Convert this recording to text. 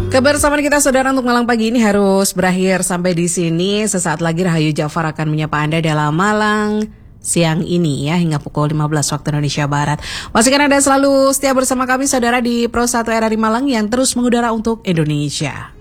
Kebersamaan kita saudara untuk malam pagi ini harus berakhir sampai di sini. Sesaat lagi Rahayu Jafar akan menyapa Anda dalam Malang siang ini ya, hingga pukul 15 waktu Indonesia Barat. Pastikan Anda selalu setia bersama kami saudara di Pro 1 RRI Malang yang terus mengudara untuk Indonesia.